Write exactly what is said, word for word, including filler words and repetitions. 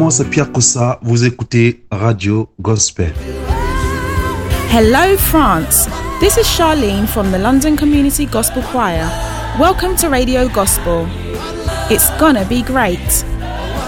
moi c'est Pierre Coussa, vous écoutez Radio Gospel. Hello France, this is Charlene from the London Community Gospel Choir. Welcome to Radio Gospel. It's gonna be great.